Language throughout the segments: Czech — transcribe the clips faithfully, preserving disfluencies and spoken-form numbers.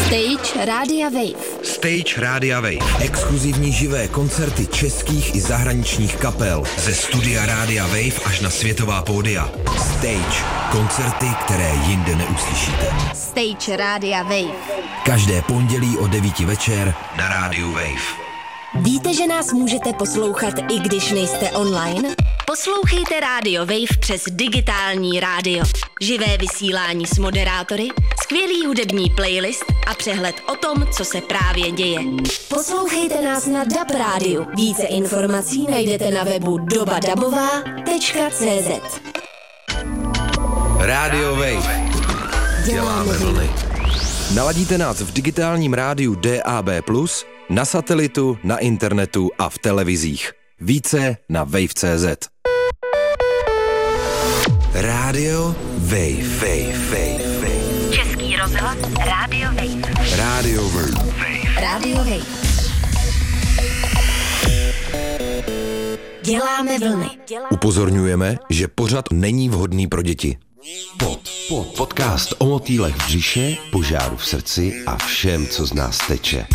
Stage Rádia Wave. Stage Rádia Wave. Exkluzivní živé koncerty českých i zahraničních kapel. Ze studia Rádia Wave až na světová pódia. Stage. Koncerty, které jinde neuslyšíte. Stage Rádia Wave. Každé pondělí o devíti večer na Rádiu Wave. Víte, že nás můžete poslouchat, i když nejste online? Poslouchejte Rádio Wave přes digitální rádio. Živé vysílání s moderátory, skvělý hudební playlist a přehled o tom, co se právě děje. Poslouchejte nás na D A B rádiu. Více informací najdete na webu doba dabová tečka cé zet. Rádio Wave. Děláme vlny. Naladíte nás v digitálním rádiu D A B plus, na satelitu, na internetu a v televizích. Více na wave tečka cé zet. Rádio Wave. Wave. Wave. Wave. Český rozhlas Rádio Wave. Rádio Wave. Rádio Wave. Děláme vlny. Upozorňujeme, že pořad není vhodný pro děti. Pod, pod. Podcast o motýlech v břiše, požáru v srdci a všem, co z nás teče.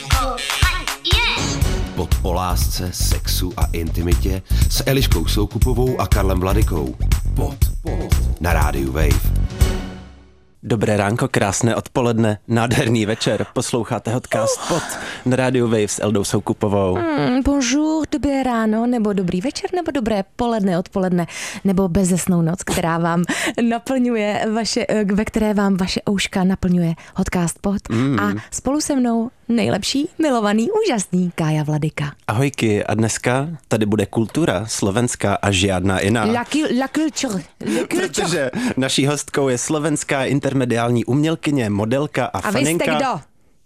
Pod o lásce, sexu a intimitě s Eliškou Soukupovou a Karlem Vladykou. Pod, pod. Na Rádiu Wave. Dobré ránko, krásné odpoledne, nádherný večer. Posloucháte podcast Pod na Rádiu Wave s Eldou Soukupovou. Mm, bonjour, dobré ráno, nebo dobrý večer, nebo dobré poledne, odpoledne, nebo bezesnou noc, která vám naplňuje vaše, ve které vám vaše ouška naplňuje podcast Pod. Mm. A spolu se mnou nejlepší, milovaný, úžasný Kája Vladyka. Ahojky, a dneska tady bude kultura slovenská a žádná jiná. La, la culture. La culture. Protože naší hostkou je slovenská intermediální umělkyně, modelka a, a faninka. A vy jste kdo?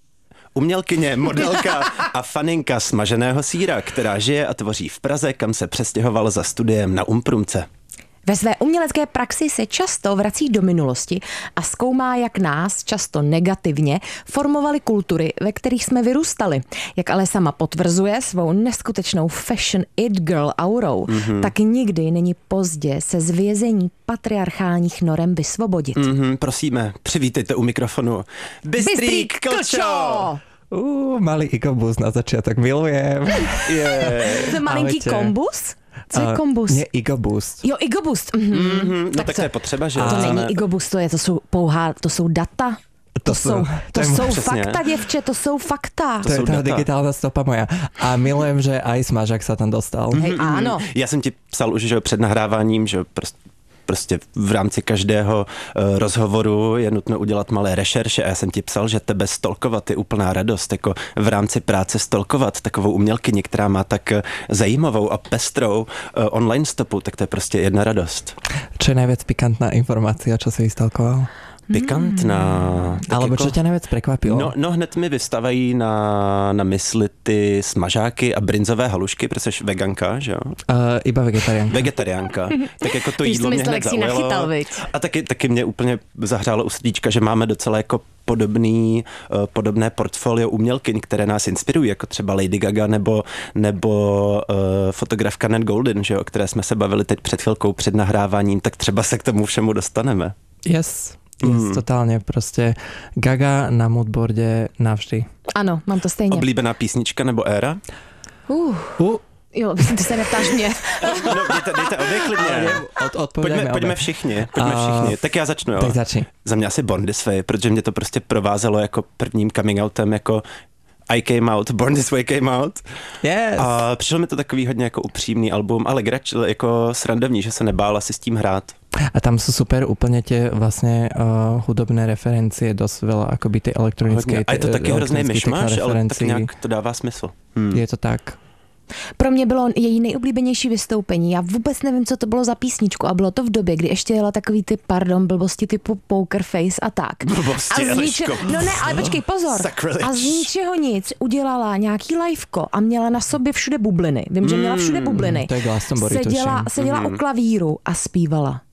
Umělkyně, modelka a faninka smaženého sýra, která žije a tvoří v Praze, kam se přestěhoval za studiem na Umprumce. Ve své umělecké praxi se často vrací do minulosti a zkoumá, jak nás, často negativně, formovaly kultury, ve kterých jsme vyrůstali. Jak ale sama potvrzuje svou neskutečnou fashion it girl aurou, mm-hmm. tak nikdy není pozdě se z vězení patriarchálních norem vysvobodit. Mm-hmm, prosíme, přivítejte u mikrofonu Bystrý Klčo! Uh, malý ikobus na začiatok, milujem. Yeah. To je malinký kombus? Co je uh, kombus? Nie, igobus. Jo, igobus. Mm-hmm. Mm-hmm, no tak, tak to je potřeba, že? To není igobus, to je, to jsou pouhá, to jsou data. To, to jsou, to, to jsou přesně. Fakta, děvče, to jsou fakta. To, to je tá digitálna stopa moja. A milujem, že aj smažák sa tam dostal. Hej, áno. Já jsem ti psal už, že před nahráváním, že prostě Prostě v rámci každého uh, rozhovoru je nutno udělat malé rešerše a já jsem ti psal, že tebe stalkovat je úplná radost. Jako v rámci práce stalkovat takovou umělkyni, která má tak zajímavou a pestrou uh, online stopu, tak to je prostě jedna radost. Čo je najviac pikantná informácia, čo si vystalkoval? Pikantná. Alebo jako, čo ťa najviac prekvapilo? No, no hned mi vyvstávají na, na mysli ty smažáky a brinzové halušky, protože jsi veganka, že jo? Uh, iba vegetariánka. Vegetariánka. Tak jako to jídlo mě mě hned zaujalo. Nachytal, a taky, taky mě úplně zahřálo u srdíčka, že máme docela jako podobný, uh, podobné portfolio umělkyň, které nás inspirují, jako třeba Lady Gaga nebo, nebo uh, fotografka Nan Goldin, že jo, o které jsme se bavili teď před chvilkou před nahráváním, tak třeba se k tomu všemu dostaneme. Yes. Yes, mm. totálně, prostě Gaga na moodboarde navždy. Ano, mám to stejně. Oblíbená písnička nebo éra? Uh. Uh. Jo, ty se neptáš mě. No, dejte, dejte obě klidně. Od, pojďme, pojďme všichni, pojďme uh, všichni. Tak já začnu, jo. Tak začni. Za mě asi Born This Way, protože mě to prostě provázelo jako prvním coming outem, jako I Came Out, Born This Way Came Out. Yes. A přišlo mi to takový hodně jako upřímný album, ale grač, jako srandovní, že se nebála si s tím hrát. A tam sú super úplne tie vlastne uh, hudobné referencie, dosť veľa akoby tej elektronickej. A je to taky hrozný myšmaš, ale tak nějak to dává smysl. Hmm. Je to tak. Pro mě bylo její nejoblíbenější vystoupení. Já vůbec nevím, co to bylo za písničku a bylo to v době, kdy ještě jela takový ty, pardon, blbosti typu Poker Face a tak. Blbosti, a z ničeho, no ne, ale počkej, pozor. Sacrilege. A z ničeho nic udělala nějaký liveko a měla na sobě všude bubliny. Vím, že měla všude bubliny. Mm, to je Glastonbury, seděla, seděla mm. u klavíru a zpívala.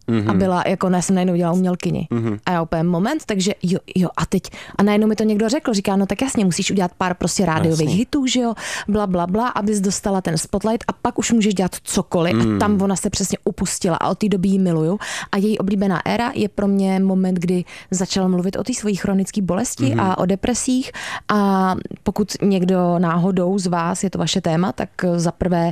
mm-hmm. a byla jako, ne, jsem najednou dělala umělkyni. Mm-hmm. A já úplně moment, takže jo, jo, a teď, a najednou mi to někdo řekl, říká, no tak jasně, musíš udělat pár prostě rádiových hitů, že jo, bla, bla, bla, abys dostala ten spotlight a pak už můžeš dělat cokoliv mm. a tam ona se přesně upustila a od té doby ji miluju. A její oblíbená éra je pro mě moment, kdy začala mluvit o té svojí chronické bolesti mm-hmm. a o depresích a pokud někdo náhodou z vás je to vaše téma, tak za prvé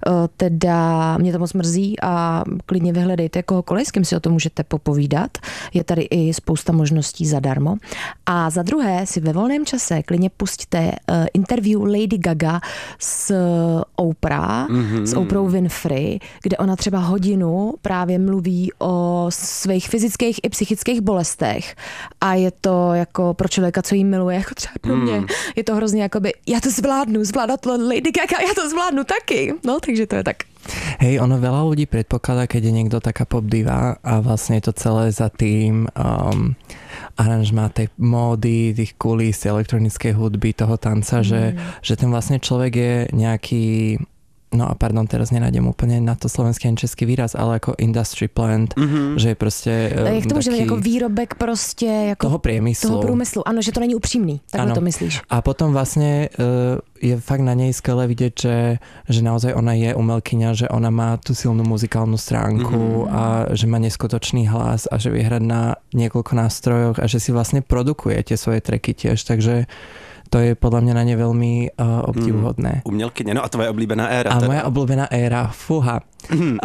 teda mě to moc mrzí a klidně vyhledejte kohokoliv, s kým si o tom můžete popovídat. Je tady i spousta možností zadarmo. A za druhé si ve volném čase klidně pusťte interview Lady Gaga s Oprah, mm-hmm. s Oprah Winfrey, kde ona třeba hodinu právě mluví o svých fyzických i psychických bolestech a je to jako pro člověka, co jí miluje, jako třeba pro mě. Mm. Je to hrozně jakoby, já to zvládnu, zvládat Lady Gaga, já to zvládnu taky. No, takže to je tak. Hej, ono veľa ľudí predpokladá, keď je niekto taká pop diva a vlastne je to celé za tým um, aranžmá tej módy, tých kulís, elektronickej hudby, toho tanca, mm. že, že ten vlastne človek je nejaký, no a pardon, teraz nenájdem úplne na to slovenský ani český výraz, ale ako industry plant, mm-hmm. že je prostě um, jak to může být jako výrobek prostě jako toho priemyslu. Toho průmyslu, ano, že to není upřímný, takhle to myslíš. A potom vlastně uh, je fakt na nej skvelé vidieť, že, že naozaj ona je umelkyňa, že ona má tú silnú muzikálnu stránku mm-hmm. a že má neskutočný hlas a že vie hrať na niekoľko nástrojoch a že si vlastne produkuje tie svoje tracky tiež, takže to je podľa mňa na ne veľmi uh, obdivuhodné. Mm, umělkyně, no a tvoje oblíbená éra. A teda. Moja oblíbená éra, fúha. Mm. Uh,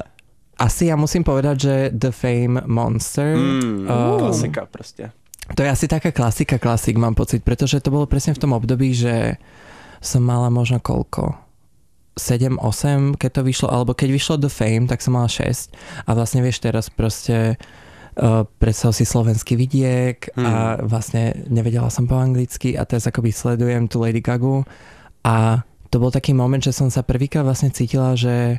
asi ja musím povedať, že The Fame Monster. Mm, uh, klasika prostě. To je asi taká klasika, klasik, mám pocit, pretože to bolo presne v tom období, že som mala možno koľko? sedem osem, keď to vyšlo, alebo keď vyšlo The Fame, tak som mala šesť. A vlastne vieš, teraz proste uh, predstav si slovenský vidiek hmm. a vlastne nevedela som po anglicky a teraz akoby sledujem tu Lady Gagu a to bol taký moment, že som sa prvýkrát vlastne cítila, že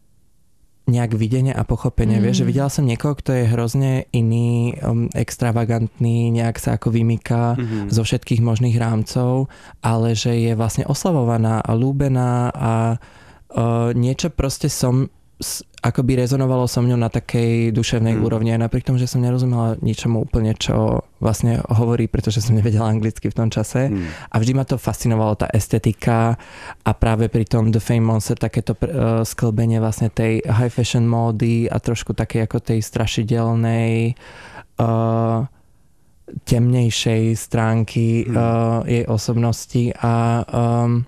nejak videnie a pochopenie. Mm. Vieš, že videla som niekoho, kto je hrozne iný, um, extravagantný, nejak sa ako vymýka mm-hmm. zo všetkých možných rámcov, ale že je vlastne oslavovaná a ľúbená a uh, niečo proste som s, akoby rezonovalo so mňou na takej duševnej mm. úrovni. Aj napriek tomu, že som nerozumela ničomu úplne, čo vlastne hovorí, pretože som nevedela anglicky v tom čase. Mm. A vždy ma to fascinovalo, tá estetika a práve pri tom The Fame Monster takéto uh, sklbenie vlastne tej high fashion módy a trošku také ako tej strašidelnej uh, temnejšej stránky mm. uh, jej osobnosti a um,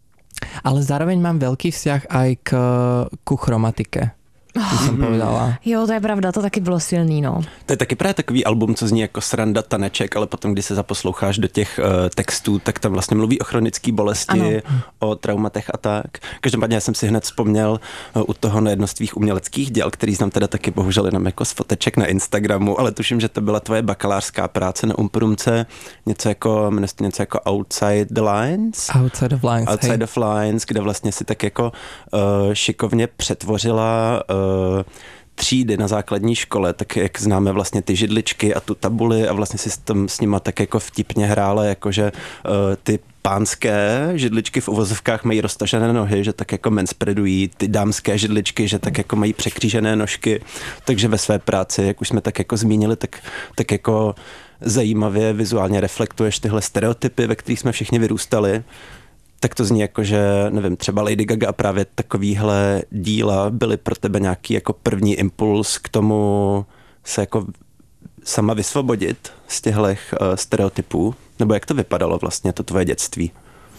ale zároveň mám veľký vzťah aj k, ku chromatike. To jsem povedala. Jo, to je pravda, to taky bylo silný, no. To je taky právě takový album, co zní jako sranda taneček, ale potom, když se zaposloucháš do těch uh, textů, tak tam vlastně mluví o chronické bolesti, ano. o traumatech a tak. Každopádně já jsem si hned vzpomněl uh, u toho na jedno z tvých uměleckých děl, který znám teda taky bohužel jenom jako z foteček na Instagramu, ale tuším, že to byla tvoje bakalářská práce na Umprumce, něco jako, jmenuje se něco jako Outside the Lines. Outside of Lines, Outside hej. of Lines, kde vlastně si tak jako uh, šikovně přetvořila uh, třídy na základní škole, tak jak známe vlastně ty židličky a tu tabuli a vlastně si tam s nima tak jako vtipně hrála, jakože uh, ty pánské židličky v uvozovkách mají roztažené nohy, že tak jako manspreadují, ty dámské židličky, že tak jako mají překřížené nožky, takže ve své práci, jak už jsme tak jako zmínili, tak, tak jako zajímavě vizuálně reflektuješ tyhle stereotypy, ve kterých jsme všichni vyrůstali. Tak to zní jako, že nevím, třeba Lady Gaga a právě takovýhle díla byly pro tebe nějaký jako první impuls k tomu se jako sama vysvobodit z těchto uh, stereotypů? Nebo jak to vypadalo vlastně, to tvoje dětství?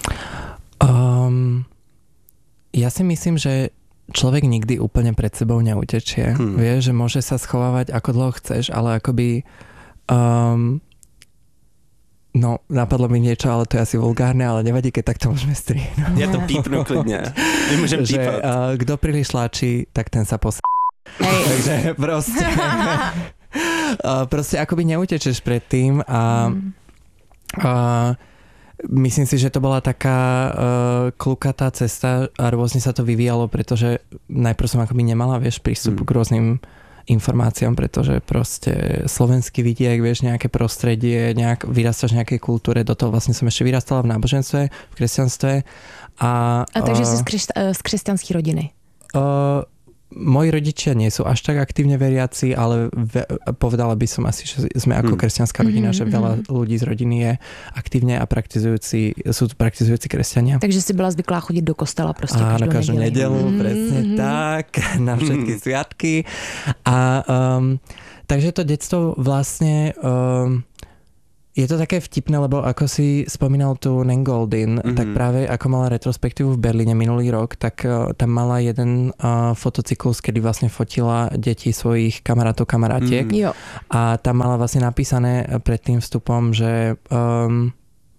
Um, ja si myslím, že človek nikdy úplne pred sebou neutečie. Hmm. Vie, že môže sa schovávať ako dlho chceš, ale akoby um, no, napadlo mi niečo, ale to je asi vulgárne, ale nevadí, keď tak to môžeme strihnúť. Ja to pípnu klidne. My môžem pípať. Uh, kdo príliš tlačí, tak ten sa pos... Hey. Takže proste... uh, proste akoby neutečeš pred tým a... Mm. Uh, myslím si, že to bola taká uh, klukatá cesta a rôzne sa to vyvíjalo, pretože najprv som akoby nemala, vieš, prístup mm. k rôznym informáciám, pretože proste slovenský vidiek, vieš, nejaké prostredie, nejak, vyrastáš v nejakej kultúre, do toho vlastne som ešte vyrastala v náboženstve, v kresťanstve. A, a takže uh, si z, křišt, z křesťanský rodiny? Uh, moji rodičia nie sú až tak aktívne veriaci, ale ve, povedala by som asi, že sme ako kresťanská rodina, mm-hmm. že veľa ľudí z rodiny je aktívne a praktizujúci, sú praktizujúci kresťania. Takže si byla zvyklá chodit do kostela prostě Áno, každou každú neděli. nedeľu, mm-hmm. presne tak, na všetky mm-hmm. sviatky. A um, takže to detstvo vlastne um, je to také vtipné, lebo ako si spomínal tu Nan Goldin, mm-hmm. tak práve ako mala retrospektívu v Berlíne minulý rok, tak uh, tam mala jeden uh, fotocyklus, kedy vlastne fotila deti svojich kamarátov, kamarátiek. Mm-hmm. A tam mala vlastne napísané pred tým vstupom, že um,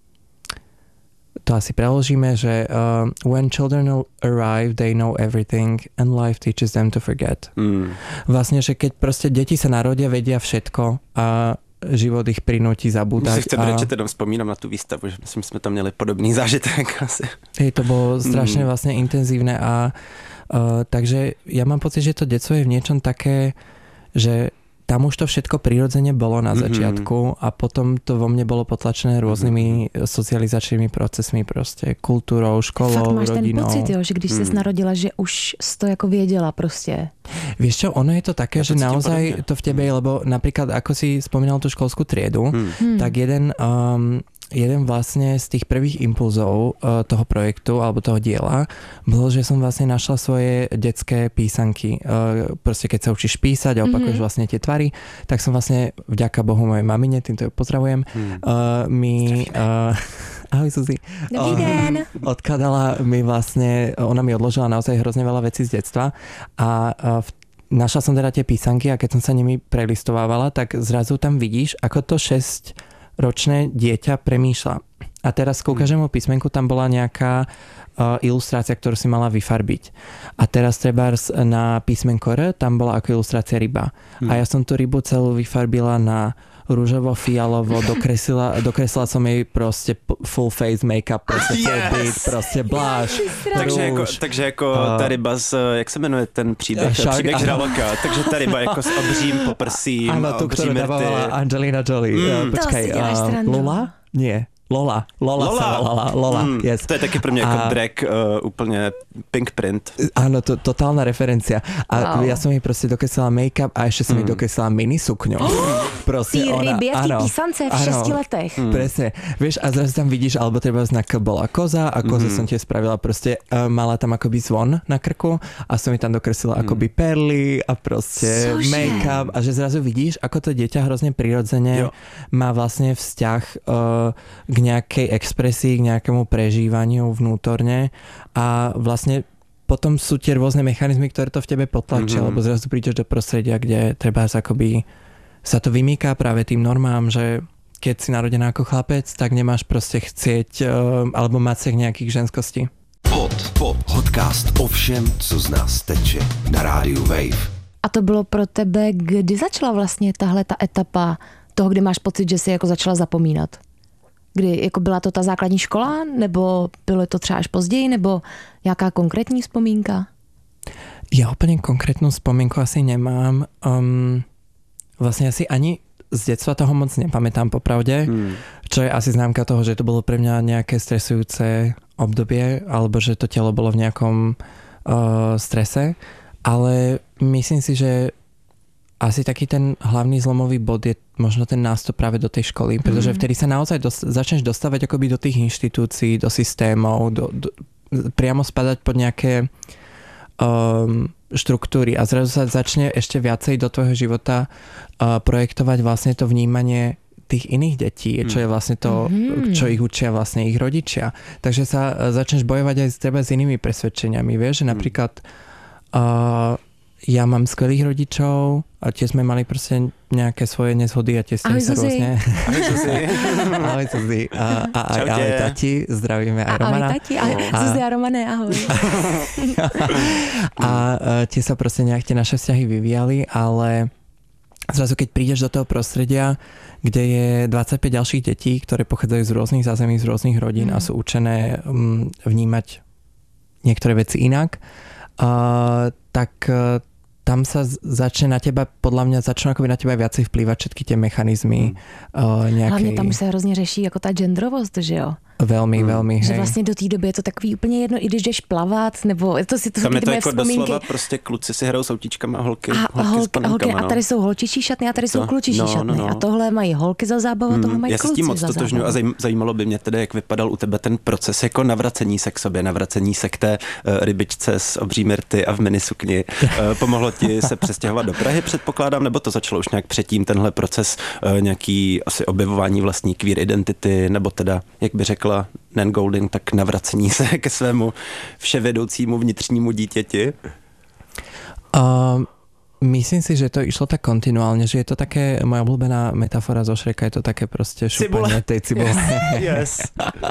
to asi preložíme, že uh, when children arrive, they know everything and life teaches them to forget. Mm. Vlastne, že keď proste deti sa narodia, vedia všetko a život ich prinúti zabúdať. Si chce a... že teda vzpomínam na tú výstavu, že myslím, sme tam měli podobný zážitek asi. Hej, to bolo strašne mm. vlastne intenzívne a uh, takže ja mám pocit, že to detstvo je v niečom také, že tam už to všetko prirodzene bolo na začiatku mm-hmm. a potom to vo mne bolo potlačené rôznymi mm-hmm. socializačnými procesmi, proste kultúrou, školou, Fakt máš rodinou. ten pocit, jo, že když mm. ses narodila, že už to jako věděla prostě. Vieš čo, ono je to také, ja to že naozaj podobne. To v tebe je, lebo napríklad ako si spomínal tú školskú triedu, mm. tak jeden... Um, jeden vlastne z tých prvých impulzov uh, toho projektu alebo toho diela bolo, že som vlastne našla svoje detské písanky. Uh, proste keď sa učíš písať a opakuješ mm-hmm. vlastne tie tvary, tak som vlastne vďaka Bohu mojej mamine, týmto ju pozdravujem, mm. uh, mi... Uh, ahoj Suzi. Dobrý den. Uh, odkladala mi vlastne, ona mi odložila naozaj hrozne veľa vecí z detstva a uh, v našla som teda tie písanky a keď som sa nimi prelistovávala, tak zrazu tam vidíš, ako to šesť ročné dieťa premýšľa. A teraz ku každému písmenku tam bola nejaká uh, ilustrácia, ktorú si mala vyfarbiť. A teraz trebárs na písmenko R tam bola ako ilustrácia ryba. Hmm. A ja som tú rybu celú vyfarbila na rúžovo-fialovo, dokreslila, dokreslila som jej proste full face make-up, proste yes. full beat, proste bláš, takže jako, takže jako uh, ta ryba z, jak se jmenuje ten příběh, šak, příběh žraloka, takže ta ryba jako s obřím poprsím, áno, tu, ktorú dávala Angelina Jolie. Mm. Uh, počkaj, uh, Lola? Nie. Lola. Lola. Lola. Lola. Lola. Mm, yes. To je taky pro mě jako a... drag uh, úplně pink print. Áno, to, totálna referencia. A wow. ja som jej proste dokreslila make-up a ešte som jej mm. dokreslila mini sukňu. Proste Tý ona, rybie v tej písance v šesti letech. Mm. Presne. Vieš, a zrazu tam vidíš, alebo treba znak bola koza a koza mm. som tiež spravila proste, uh, mala tam akoby zvon na krku a som jej tam dokreslila mm. akoby perly a proste Cože? make-up a že zrazu vidíš, ako to dieťa hrozne prirodzene jo. má vlastne vzťah uh, k nejakej expresii, k nejakému prežívaniu vnútorne a vlastne potom sú tie rôzne mechanizmy, ktoré to v tebe potlačia, mm-hmm. lebo zrazu prídeš do prostredia, kde treba akoby sa to vymýka práve tým normám, že keď si narodená ako chlapec, tak nemáš proste chcieť uh, alebo mať sa nejakých ženskostí. Pod, pod, podcast o všem, co z nás teče na rádiu Wave. A to bylo pro tebe, kdy začala vlastně tahle ta etapa toho, kdy máš pocit, že si jako začala zapomínat? Kdy jako byla to ta základní škola, nebo bylo to třeba až později, nebo nějaká konkrétní vzpomínka? Ja úplne konkrétnu spomienku asi nemám. Um, vlastne asi ani z detstva toho moc nepamätám popravde, hmm. čo je asi známka toho, že to bolo pre mňa nejaké stresujúce obdobie, alebo že to telo bolo v nejakom uh, strese. Ale myslím si, že asi taký ten hlavný zlomový bod je možno ten nástup práve do tej školy, pretože mm. vtedy sa naozaj dos- začneš dostávať akoby do tých inštitúcií, do systémov, do, do, priamo spadať pod nejaké um, štruktúry a zrazu sa začne ešte viacej do tvojho života uh, projektovať vlastne to vnímanie tých iných detí, čo je vlastne to, mm. čo ich učia vlastne ich rodičia. Takže sa uh, začneš bojovať aj s teba s inými presvedčeniami, vieš, že napríklad uh, ja mám skvelých rodičov a tiež sme mali proste nejaké svoje nezhody a tiež sa rôzne... Ahoj Zuzi. Ahoj Zuzi. A, a aj ahoj tati, zdravíme aj Romana. Ahoj tati, ahoj Zuzi a Romane, ahoj. A tiež sa proste nejak tie naše vzťahy vyvíjali, ale zrazu keď prídeš do toho prostredia, kde je dvadsaťpäť ďalších detí, ktoré pochádzajú z rôznych zázemí, z rôznych rodín mm. a sú učené um, vnímať niektoré veci inak, uh, tak uh, tam sa začne na teba, podľa mňa začnú akoby na teba viacej vplývať všetky tie mechanizmy. Mm. Uh, nejakej... Hlavně tam už se hrozně řeší jako ta genderovost, že jo? Velmi, hmm. velmi, hej. Že vlastně do té doby je to takový úplně jedno, i když jdeš plavat, nebo to si to tam je to jako vzpomínky. Doslova prostě kluci si hrajou s autíčkama a holky, a holky, holky, s panenkama, holky, no. a tady jsou holčičí šatny a tady jsou to, klučičí no, šatny. no, no. A tohle mají holky za zábavu, hmm. tohle mají Já se s kluci tím moc za totožňuji a zajím, zajímalo by mě tedy, jak vypadal u tebe ten proces jako navracení se k sobě, navracení se k té uh, rybičce z obří Myrty a v minisukni. Uh, pomohlo ti se přestěhovat do Prahy, předpokládám, nebo to začalo už nějak předtím, tenhle proces uh, nějaký asi objevování vlastní queer identity, nebo teda, jak by řekla Nan Goldin, tak navracení se ke svému vševedoucímu vnitřnímu dítěti? Uh, myslím si, že to išlo tak kontinuálne, že je to také, moja obľúbená metafora zo Šreka, je to také proste šúpanie tej cibule. Yes.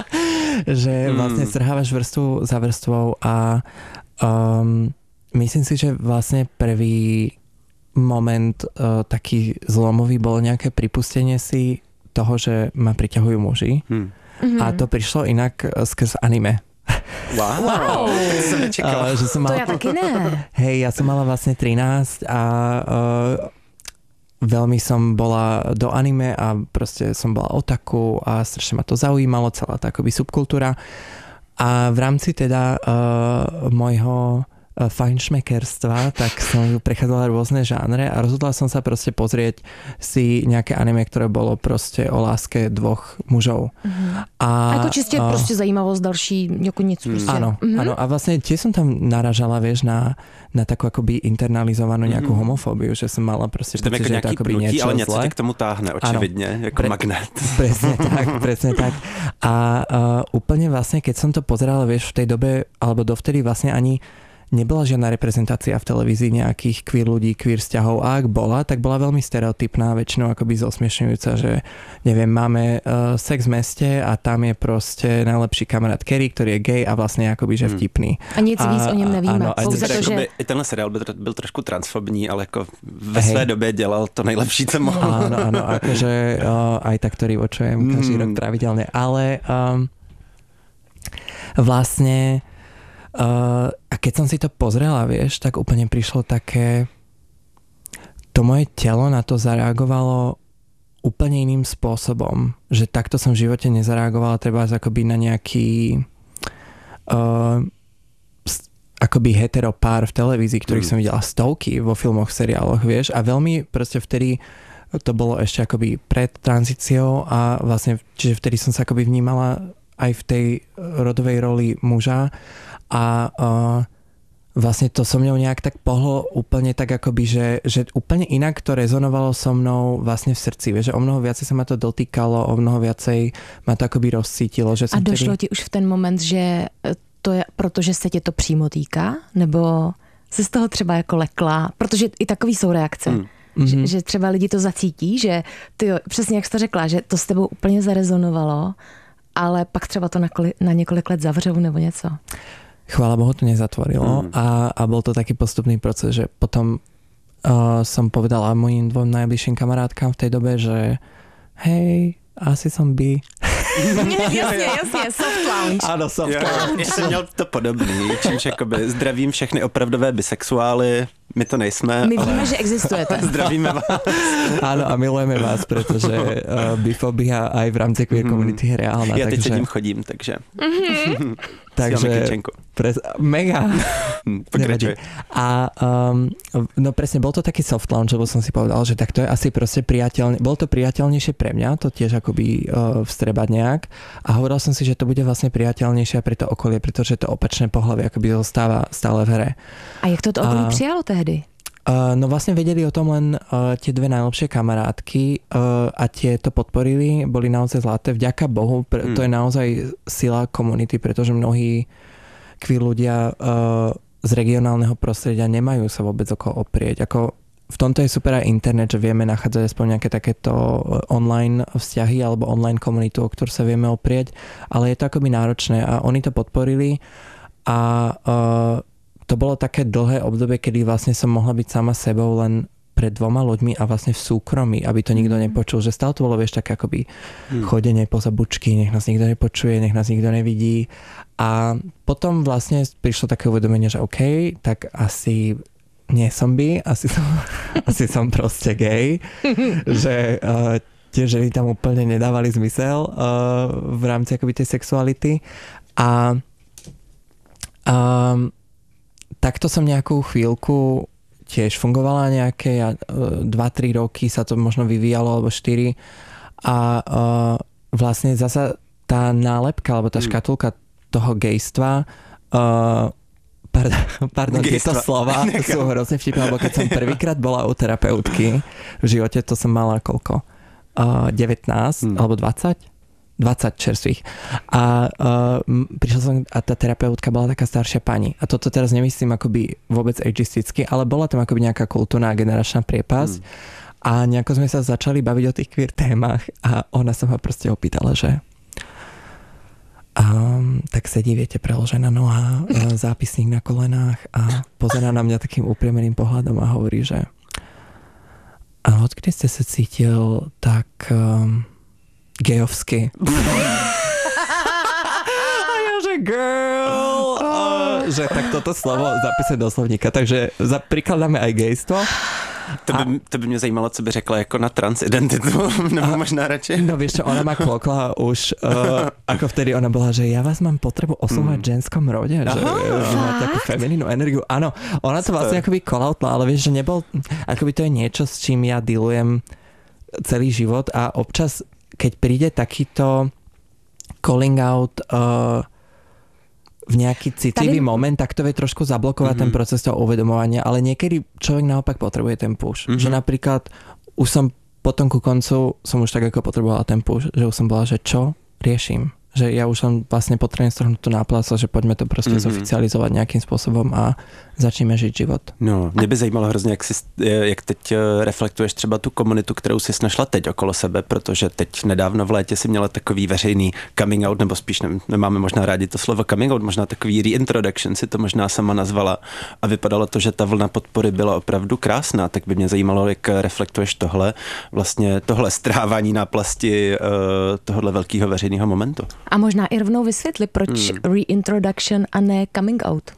Že vlastne strhávaš vrstvu za vrstvou a um, myslím si, že vlastne prvý moment uh, taký zlomový bol nejaké pripustenie si toho, že ma priťahujú muži. Hmm. Mm-hmm. A to prišlo inak skrz anime. Wow, wow. Tak som nečekala. Uh, že som mala, to ja taky ne. Hej, ja som mala vlastne trinásť a uh, veľmi som bola do anime a proste som bola otaku a strašne ma to zaujímalo, celá tá akoby subkultúra. A v rámci teda uh, môjho fajnšmekerstva, tak som prechádzala rôzne žánre a rozhodla som sa proste pozrieť si nejaké anime, ktoré bolo proste o láske dvoch mužov. Mm-hmm. A, ako čiste a, proste zajímavosť další, ako nic proste. Áno, mm-hmm. áno. A vlastne tiež som tam naražala, vieš, na, na takú akoby internalizovanú nejakú mm-hmm. homofóbiu, že som mala proste pocit, že je to akoby niečo ale něco tě k tomu táhne, očividne, ako pre, magnet. Presne tak, presne tak. A uh, úplne vlastne, keď som to pozerala, vieš, v tej dobe, alebo dovtedy vlastne ani nebola žiadna reprezentácia v televízii nejakých queer ľudí, queer vzťahov. A ak bola, tak bola veľmi stereotypná, väčšinou akoby zosmiešňujúca, že neviem, máme uh, sex v meste a tam je proste najlepší kamarát Kerry, ktorý je gay a vlastne akoby že vtipný. A nic víc o něm nevíme. Ano, pouze to, že... I tenhle seriál byl, byl trošku transfobní, ale jako ve Hej. své době dělal to nejlepší, co mohl. Áno, áno, akože uh, aj tak, ktorý očujem každý mm. rok pravidelne. Ale um, vlastne Uh, a keď som si to pozrela, vieš, tak úplne prišlo také, to moje telo na to zareagovalo úplne iným spôsobom, že takto som v živote nezareagovala treba akoby na nejaký uh, akoby heteropár v televízii, ktorých mm. som videla stovky vo filmoch, seriáloch, vieš, a veľmi proste vtedy to bolo ešte akoby pred tranzíciou a vlastne, čiže vtedy som sa akoby vnímala aj v tej rodovej roli muža a uh, vlastne to so mnou nejak tak pohlo úplne tak akoby, že, že úplne inak to rezonovalo so mnou vlastne v srdci, vieš, že o mnoho viacej sa ma to dotýkalo, o mnoho viacej ma to akoby rozcítilo. Že som a došlo tedy... ti už v ten moment, že to je, protože se tě to přímo týká, nebo se z toho třeba jako lekla, protože i takový jsou reakce. Hmm. Že, že třeba lidi to zacítí, že ty, přesně jak jsi to řekla, že to s tebou úplně zarezonovalo, ale pak třeba to na, koli, na několik let zavřou nebo něco. Chvála Bohu to nezatvorilo mm. a, a bol to taký postupný proces, že potom uh, som povedala mojim dvom najbližším kamarátkám v tej dobe, že hej, asi som bi. Jasně, jasně, soft lounge. Ano, soft jo, lounge. Já jsem měl to podobný, čímž jakoby zdravím všechny opravdové bisexuály, my to nejsme. My ale... víme, že existujete. Zdravíme vás. Áno, a milujeme vás, pretože uh, bifobia aj v rámci queer community je reálna. Já teď takže... se tím chodím, takže... Mm-hmm. takže pres... mega. Pokračuj. A um, no presne, bol to taký soft launch, lebo som si povedal, že tak to je asi proste priateľne, bol to priateľnejšie pre mňa, to tiež akoby uh, vstrebať nejak a hovoril som si, že to bude vlastne priateľnejšie pre to okolie, pretože to opačné pohlavie akoby zostáva stále v hre. A jak to to okolí a... přijalo tehdy? Uh, no vlastne vedeli o tom len uh, tie dve najlepšie kamarátky uh, a tie to podporili, boli naozaj zlaté. Vďaka Bohu, pre, mm. to je naozaj sila komunity, pretože mnohí queer ľudia uh, z regionálneho prostredia nemajú sa vôbec o koho oprieť. Ako v tomto je super aj internet, že vieme nachádzať aspoň nejaké takéto online vzťahy alebo online komunitu, o ktorú sa vieme oprieť, ale je to akoby náročné a oni to podporili a uh, to bolo také dlhé obdobie, kedy vlastne som mohla byť sama sebou len pred dvoma ľuďmi a vlastne v súkromí, aby to nikto nepočul. Že stále to bolo, vieš, také akoby hmm. chodenie poza bučky, nech nás nikto nepočuje, nech nás nikto nevidí. A potom vlastne prišlo také uvedomenie, že OK, tak asi nie som bi, asi som, asi som proste gay. Že uh, tie ženy tam úplne nedávali zmysel uh, v rámci akoby tej sexuality. A um, takto som nejakú chvíľku tiež fungovala nejaké uh, dva tri roky sa to možno vyvíjalo, alebo štyri. A uh, vlastne zasa tá nálepka, alebo tá škatulka toho gejstva, uh, pardon, pardon tieto slova sú hrozne vtipné, lebo keď som prvýkrát bola u terapeutky v živote, to som mala koľko? Uh, devätnásť hmm. alebo dvadsať? dvadsať čerstvých. A uh, prišla som, a tá terapeutka bola taká staršia pani. A toto teraz nemyslím akoby vôbec ageisticky, ale bola tam akoby nejaká kultúrna a generačná priepasť. Hmm. A nejako sme sa začali baviť o tých queer témach a ona sa ma proste opýtala, že um, tak sedí, viete, preložená noha, zápisník na kolenách a pozerá na mňa takým upriemeným pohľadom a hovorí, že a odkedy ste sa cítil tak um, gejovsky? A ja, že girl! Uh, že tak toto slovo zapísať do slovníka. Takže za, prikladáme aj gejstvo. To by, to by mě zajímalo, co by řekla jako na transidentitu, nebo možná radši. No vieš čo, ona ma klokla už, uh, ako vtedy ona bola, že ja vás mám potrebu oslovať v mm. ženskom rode, že, že máte takú feminínnu energiu. Áno, ona to vlastne akoby call-outla, ale vieš, že nebol, akoby to je niečo, s čím ja dealujem celý život a občas, keď príde takýto calling out uh, v nejaký citlivý Tady... moment, tak to vie trošku zablokovať mm-hmm. ten proces toho uvedomovania, ale niekedy človek naopak potrebuje ten push. Mm-hmm. Že napríklad už som potom ku koncu som už tak ako potrebovala ten push, že už som bola, že čo riešim? Že ja už som vlastne potrebujem strhnúť tú náplac, že poďme to proste mm-hmm. zoficializovať nejakým spôsobom a začneme žiť život. No, mě by zajímalo hrozně, jak, si, jak teď reflektuješ třeba tu komunitu, kterou jsi našla teď okolo sebe, protože teď nedávno v létě si měla takový veřejný coming out, nebo spíš ne, nemáme možná rádi to slovo coming out, možná takový reintroduction si to možná sama nazvala a vypadalo to, že ta vlna podpory byla opravdu krásná, tak by mě zajímalo, jak reflektuješ tohle, vlastně tohle strhávání náplasti tohohle velkého veřejného momentu. A možná i rovnou vysvětli, proč hmm. reintroduction a ne coming out?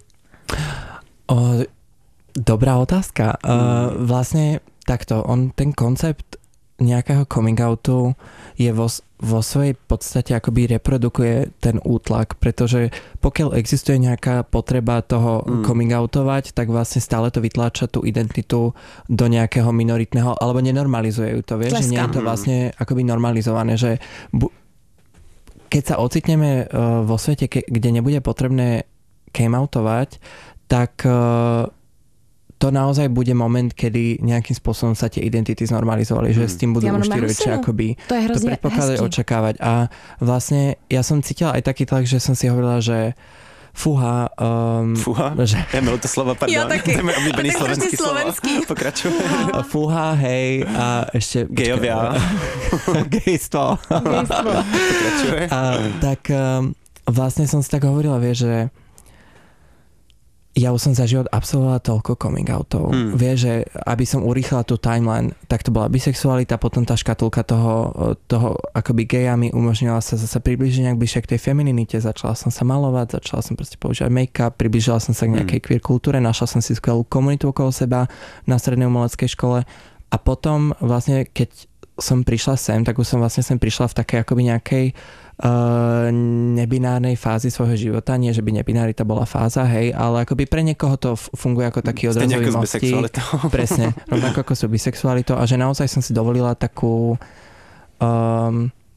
O, dobrá otázka. Hmm. Uh, vlastne takto, on ten koncept nejakého coming outu je vo, vo svojej podstate akoby reprodukuje ten útlak, pretože pokiaľ existuje nejaká potreba toho hmm. coming outovať, tak vlastne stále to vytláča tú identitu do nejakého minoritného, alebo nenormalizuje ju to, vieš, že nie je to vlastne akoby normalizované, že bu- keď sa ocitneme uh, vo svete, ke- kde nebude potrebné came outovať, tak uh, to naozaj bude moment, kedy nejakým spôsobom sa tie identity znormalizovali, mm. že s tým budú ja už tí rodičia akoby to, je to predpokladať, očakávať. A vlastne ja som cítila aj taký tlak, že som si hovorila, že fúha. Um, fúha? Že... Ja milujem to slovo, pardon. Ja taky. To je môj oblíbený slovenský slovo. Pokračuj. Fúha, hej, a ešte... Gejovia. Gejstvo. Gejstvo. Pokračuj. A tak um, vlastne som si tak hovorila, vieš, že ja už som za život absolvovala toľko coming outov. Hmm. Vieš, že aby som urýchlila tú timeline, tak to bola bisexualita, potom tá škatulka toho, toho akoby geja mi umožnila sa zase približiť nejak bližšie k tej femininite. Začala som sa malovať, začala som proste používať make-up, približila som sa k nejakej hmm. queer kultúre, našla som si skvelú komunitu okolo seba na strednej umeleckej škole a potom vlastne, keď som prišla sem, tak už som vlastne sem prišla v takej akoby nejakej uh, nebinárnej fázi svojho života. Nie, že by nebinárita bola fáza, hej, ale akoby pre niekoho to funguje ako taký odrazový mostík. Presne, rovnako ako sú bisexualitou a že naozaj som si dovolila takú um,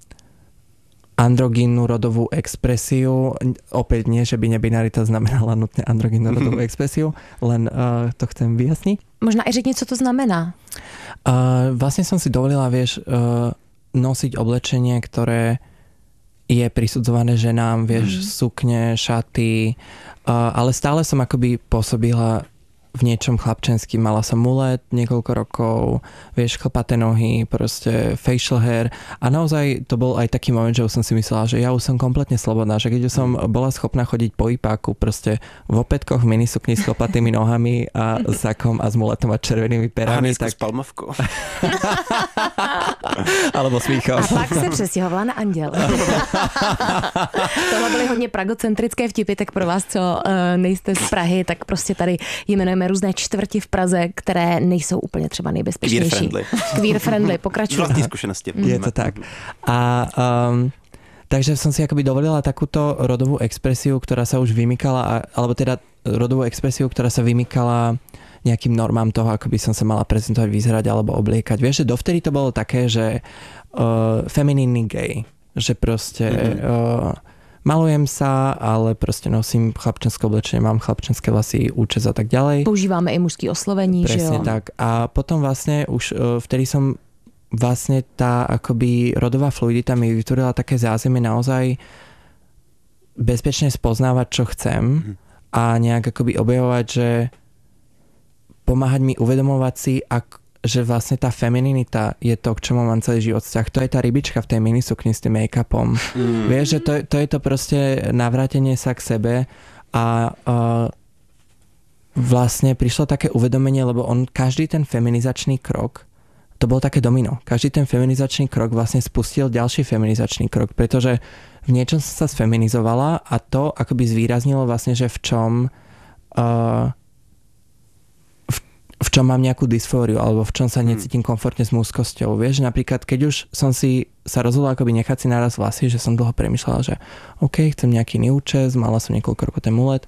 androgynnu rodovú expresiu. Opäť nie, že by nebinárita znamenala nutne androgynnu rodovú expresiu, len uh, to chcem vyjasniť. Možná i řekni, co to znamená. Uh, vlastne som si dovolila, vieš, uh, nosiť oblečenie, ktoré je prisudzované ženám, vieš, mm. sukne, šaty, uh, ale stále som akoby pôsobila v niečom chlapčenským. Mala som mulet niekoľko rokov, vieš, chlpaté nohy, proste facial hair a naozaj to bol aj taký moment, že už som si myslela, že ja už som kompletne slobodná, že keď už som bola schopná chodiť po ipáku proste v opätkoch, v minisukni s chlpatými nohami a sakom a s muletom a červenými perami. A tak... s palmovkou. Alebo smíchom. A pak se přestěhovala na Anděl. Tohle byly hodně pragocentrické vtipy, tak pro vás, co uh, nejste z Prahy, tak prostě tady jmenujeme navštěvujeme různé čtvrti v Praze, které nejsou úplně třeba nejbezpečnější. Queer friendly. Queer friendly, pokračujem. Vlastní zkušenosti. Je to tak. A um, takže som si akoby dovolila takúto rodovú expresiu, ktorá sa už vymykala, alebo teda rodovú expresiu, ktorá sa vymykala nejakým normám toho, ako by som sa mala prezentovať, vyzerať alebo obliekať. Vieš, že dovtedy to bolo také, že uh, feminínny gay, že proste mm-hmm. uh, malujem sa, ale proste nosím chlapčenské oblečenie, mám chlapčenské vlasy, účes a tak ďalej. Používáme i mužské oslovení, presne že jo? tak. A potom vlastne už uh, vtedy som vlastne tá akoby rodová fluidita mi vytvorila také zázemie naozaj bezpečne spoznávať, čo chcem mm. a nejak akoby objavovať, že pomáhať mi uvedomovať si, ak, že vlastne tá femininita je to, k čomu mám celý život vzťah. To je tá rybička v tej minisukni s tým make-upom. Mm. Vieš, že to, to je to proste navrátenie sa k sebe a uh, vlastne prišlo také uvedomenie, lebo on každý ten feminizačný krok to bolo také domino. Každý ten feminizačný krok vlastne spustil ďalší feminizačný krok, pretože v niečom som sa sfeminizovala a to akoby zvýraznilo vlastne, že v čom uh, v, v čom mám nejakú dysfóriu alebo v čom sa necítim komfortne s mužskosťou. Vieš, napríklad keď už som si sa rozhodla akoby nechať si naraz vlasy, že som dlho premýšľala, že OK, chcem nejaký iný účes, mala som niekoľko rokov ten mulet.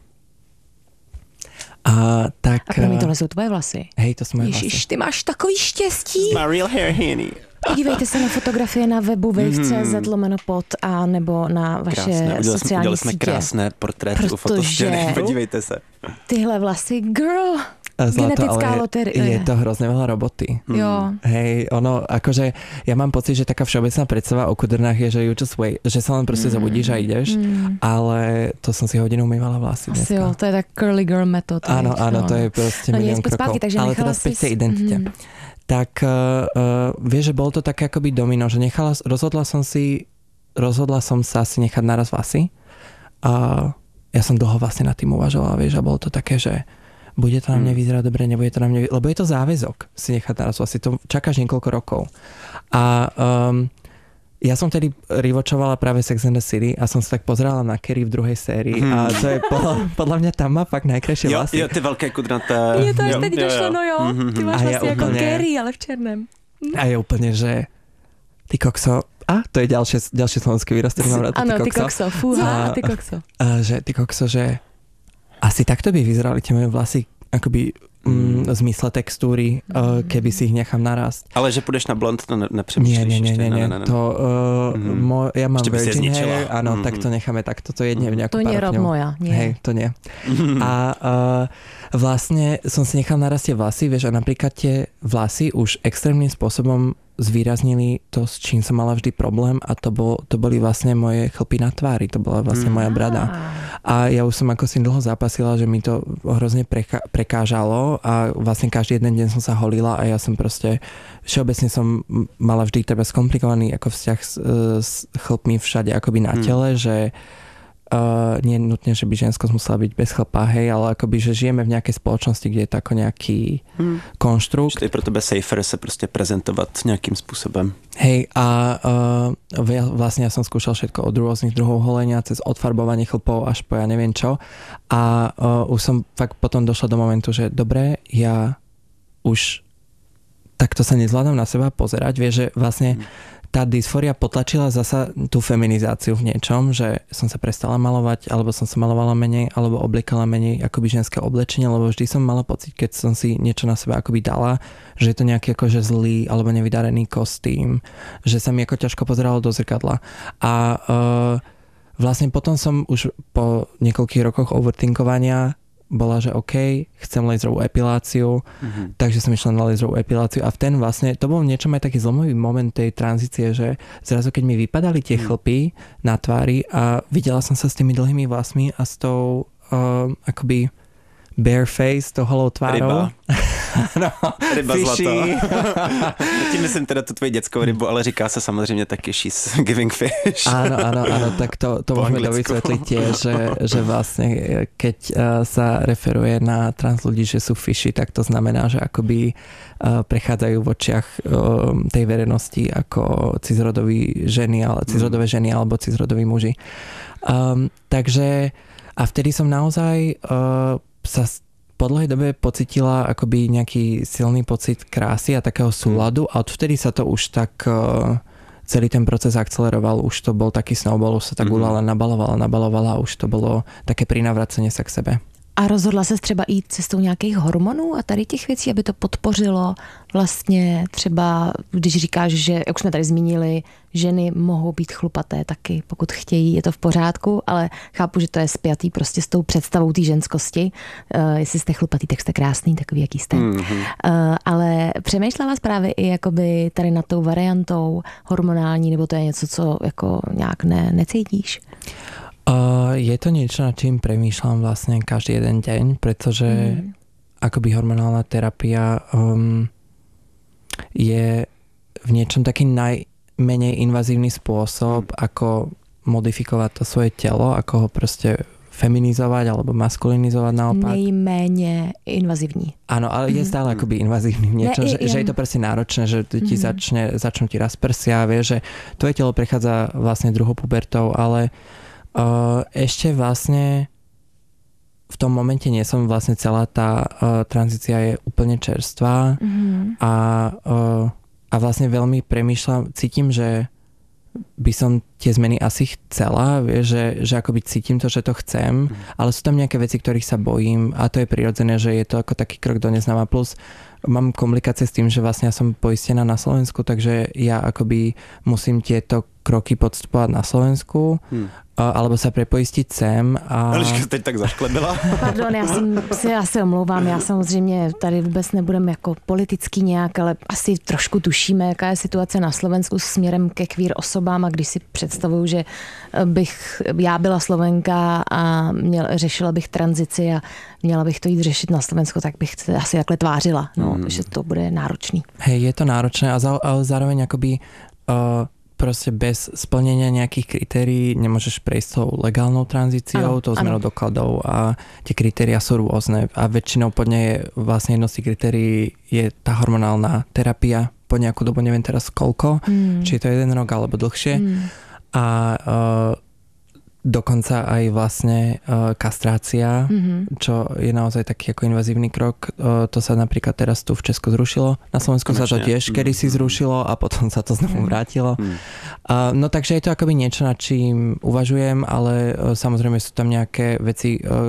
A tak... A promiň, tohle jsou tvoje vlasy. Hej, to jsou moje vlasy. Ježiš, ty máš takový štěstí. My real hair, honey. Podívejte se na fotografie na webu wave tečka cé zet lomeno pod a nebo na vaše krásné. sociální jsme, udělali sítě. jsme krásné portréty u fotostěny. Podívejte se. Tyhle vlasy, girl. Zlato, genetická ale loterie. Je to hrozne veľa roboty. Jo. Hej, ono, akože ja mám pocit, že taká všeobecná predstava o kudrnách je, že you just wait, že sa len proste mm. zabudíš a ideš, mm. ale to som si hodinu umývala vlasy Asi dneska. jo, to je tak curly girl method. Áno, víš, áno, no. to je proste no, milión krokov. Zpátky, takže ale teda späť tej identite. Mm. Tak uh, uh, vieš, že bolo to také akoby domino, že nechala, rozhodla som si, rozhodla som sa si nechať naraz vlasy a ja som dlho vlastne nad tým uvažovala, vieš, a bolo to také, že bude to na mne vyzerať dobre, nebude to na mne, lebo je to záväzok si nechať naraz vlasy, to čakáš niekoľko rokov. A um, ja som tedy rivočovala práve Sex and the City a som sa tak pozerala na Carrie v druhej sérii hmm. a to je podľa, podľa mňa tam má fakt najkrajšie jo, vlasy. Jo, ty veľké kudrnaté. Mne to až jo, teď jo, došlo, jo. no jo, ty máš A ja vlastne ako úplne- Carrie, ale v černém. A je úplne, že ty kokso, a to je ďalšie, ďalšie slovenské výraz, ktorý mám rád, Ano, ty ty kokso. kokso, fúha, A- ty kokso. A, že ty kokso, že asi takto by vyzerali tie moje vlasy akoby mm, v zmysle textúry, uh, keby si ich nechám narast. Ale že půjdeš na blond, to ne, nepřemýšlíš. Nie, nie, nie, ještě, nie, ne, nie. ne, ne. To, uh, Mhm. mo, ja mám Ešte by si je virgin zničila. hair, áno, Mhm. tak to necháme takto, to jedne v nejakú To nie rob parokňu. moja, nie. Hej, to nie. A uh, vlastne som si nechal narast tie vlasy, vieš, a napríklad tie vlasy už extrémnym spôsobom zvýraznili to, s čím som mala vždy problém a to, bol, to boli vlastne moje chlpy na tvári, to bola vlastne moja brada. A ja už som ako si dlho zápasila, že mi to hrozne preka- prekážalo a vlastne každý jeden deň som sa holila a ja som proste, všeobecne som mala vždy teba skomplikovaný ako vzťah s, s chlpmi všade akoby na tele, hmm. že Uh, nie nutne, že by ženskosť musela byť bez chlpa, hej, ale akoby, že žijeme v nejakej spoločnosti, kde je to ako nejaký hmm. konštrukt. Že to je pro tebe safer se prostě prezentovat nějakým způsobem. Hej, a uh, ja, vlastne ja som skúšal všetko od rôznych druhov holenia, cez odfarbovanie chlpov až po ja neviem čo. A uh, už som fakt potom došla do momentu, že dobre, ja už takto sa nezvládam na seba pozerať, vieš, že vlastne hmm. tá dysfória potlačila zasa tú feminizáciu v niečom, že som sa prestala malovať, alebo som sa malovala menej, alebo obliekala menej akoby ženské oblečenie, lebo vždy som mala pocit, keď som si niečo na seba akoby dala, že je to nejaký akože zlý alebo nevydarený kostým, že sa mi ako ťažko pozeralo do zrkadla. A uh, vlastne potom som už po niekoľkých rokoch overthinkovania bola, že OK, chcem laserovú epiláciu, mm-hmm. takže som išla na laserovú epiláciu a v ten vlastne, to bol niečo aj taký zlomový moment tej tranzície, že zrazu keď mi vypadali tie chlpy na tvári a videla som sa s tými dlhými vlasmi a s tou uh, akoby bare face, tou holou tvárou. Ryba. no, Ryba fishy. zlato. Tím myslím teda tu tvoji dětskou rybu, ale říká se samozřejmě taky she's giving fish. Áno, áno, áno, tak to, to môžeme dovysvetliť tiež, že, že vlastne keď sa referuje na trans ľudí, že sú fishy, tak to znamená, že akoby prechádzajú v očiach tej verejnosti ako cizrodoví ženy, ale cizrodové ženy alebo cizrodoví muži. Um, takže a vtedy som naozaj uh, sa po dlhej dobe pocitila akoby nejaký silný pocit krásy a takého súladu a odvtedy sa to už tak uh, celý ten proces akceleroval, už to bol taký snowball, už sa tak mm-hmm. nabalovala, nabalovala a už to bylo také prinavracenie sa k sebe. A rozhodla se třeba jít cestou nějakých hormonů a tady těch věcí, aby to podpořilo vlastně třeba, když říkáš, že, jak už jsme tady zmínili, ženy mohou být chlupaté taky, pokud chtějí, je to v pořádku, ale chápu, že to je spjatý prostě s tou představou té ženskosti. Uh, jestli jste chlupatý, tak jste krásný, takový, jaký jste. Mm-hmm. Uh, ale přemýšlela právě i jakoby tady nad tou variantou hormonální, nebo to je něco, co jako nějak ne, necítíš? Uh, je to niečo, nad čím premýšľam vlastne každý jeden deň, pretože mm. akoby hormonálna terapia um, je v niečom taký najmenej invazívny spôsob, mm. ako modifikovať to svoje telo, ako ho proste feminizovať alebo maskulinizovať naopak. Nejméně invazívní. Áno, ale je stále mm. akoby invazívny niečo, ne, že, že je to proste náročné, že ti mm. začne, začnú ti rast prsia, vieš, že tvoje telo prechádza vlastne druhou pubertou, ale Uh, ešte vlastne v tom momente nie som vlastne celá tá uh, tranzícia je úplne čerstvá mm-hmm. a, uh, a vlastne veľmi premýšľam, cítim, že by som tie zmeny asi chcela, vieš, že, že akoby cítim to, že to chcem, mm. ale sú tam nejaké veci, ktorých sa bojím a to je prirodzené, že je to ako taký krok do neznáma. Plus mám komplikácie s tým, že vlastne ja som poistená na Slovensku, takže ja akoby musím tieto kroky podstupovať na Slovensku, hmm. alebo sa prepoistiť sem. A... Eliška teď tak zašklebila. Pardon, já, jsem, si, já se omlouvám, já samozřejmě tady vůbec nebudem jako politický nějak, ale asi trošku tušíme, jaká je situace na Slovensku směrem ke queer osobám a když si představuju, že bych já byla Slovenka a měl, řešila bych tranzici a měla bych to jít řešit na Slovensku, tak bych se asi takhle tvářila, no, hmm. že to bude náročný. Hej, je to náročné a, za, a zároveň akoby uh, proste bez splnenia nejakých kritérií nemôžeš prejsť tou legálnou tranzíciou, tou zmenou dokladov a tie kritériá sú rôzne a väčšinou pod nej je vlastne jedno z tých kritérií je tá hormonálna terapia po nejakú dobu, neviem teraz koľko, mm. či je to jeden rok alebo dlhšie mm. a uh, dokonca aj vlastne uh, kastrácia, mm-hmm. čo je naozaj taký ako invazívny krok. Uh, to sa napríklad teraz tu v Česku zrušilo. Na Slovensku Konečne. Sa to tiež mm-hmm. kedysi zrušilo a potom sa to znovu vrátilo. Mm-hmm. Uh, no takže je to akoby niečo, nad čím uvažujem, ale uh, samozrejme sú tam nejaké veci, uh,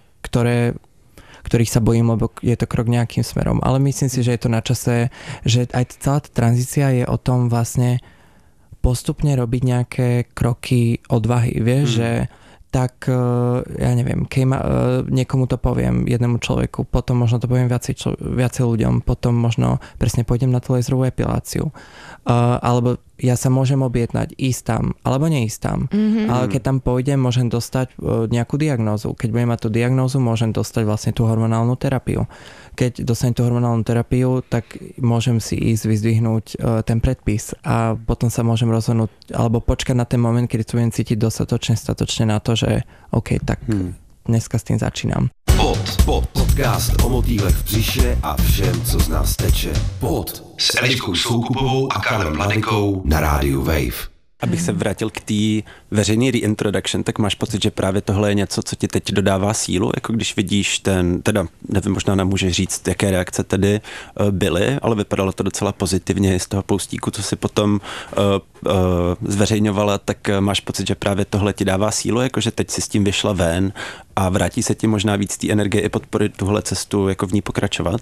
ktoré ktorých sa bojím, lebo je to krok nejakým smerom. Ale myslím si, že je to na čase, že aj celá tá tranzícia je o tom vlastne postupne robiť nejaké kroky odvahy, vieš, mm. že tak, ja neviem, keď ma, niekomu to poviem, jednému človeku, potom možno to poviem viacej, člo, viacej ľuďom, potom možno presne pôjdem na tú laserovú epiláciu. Uh, alebo ja sa môžem objednať, ísť tam, alebo neísť tam. Mm-hmm. Ale keď tam pôjdem, môžem dostať uh, nejakú diagnózu. Keď budem mať tú diagnózu, môžem dostať vlastne tú hormonálnu terapiu. Keď dostanem tú hormonálnu terapiu, tak môžem si ísť vyzdvihnúť uh, ten predpis a potom sa môžem rozhodnúť, alebo počkať na ten moment, kedy sa budem cítiť dostatočne, statočne na to, že OK, tak hmm. dneska s tým začínam. Pod, pod, podcast o motýlech v břiše a všem, co z nás teče. Pod s Eliškou Soukupovou a Karlem Mladenkou na rádiu Wave. Abych se vrátil k té veřejné reintroduction, tak máš pocit, že právě tohle je něco, co ti teď dodává sílu, jako když vidíš ten, teda nevím, možná nemůžeš říct, jaké reakce tedy byly, ale vypadalo to docela pozitivně z toho poustíku, co si potom uh, uh, zveřejňovala, tak máš pocit, že právě tohle ti dává sílu, jakože teď si s tím vyšla ven a vrátí se ti možná víc té energie i podpory tuhle cestu, jako v ní pokračovat?